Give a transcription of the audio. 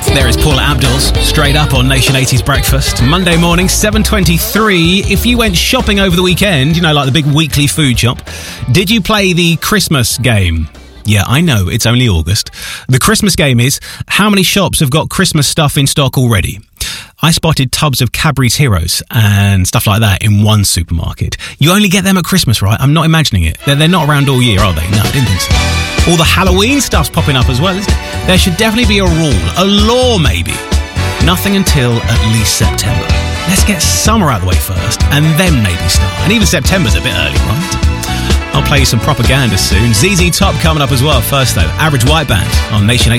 There is Paula Abdul's Straight Up on Nation 80s Breakfast. Monday morning, 7:23. If you went shopping over the weekend, you know, like the big weekly food shop, did you play the Christmas game? Yeah, I know, it's only August. The Christmas game is, how many shops have got Christmas stuff in stock already? I spotted tubs of Cadbury's Heroes and stuff like that in one supermarket. You only get them at Christmas, right? I'm not imagining it. They're not around all year, are they? No, I didn't think so. All the Halloween stuff's popping up as well, isn't it? There should definitely be a rule, a law maybe. Nothing until at least September. Let's get summer out of the way first, and then maybe start. And even September's a bit early, right? I'll play you some propaganda soon. ZZ Top coming up as well. First though, Average White Band on Nation 8.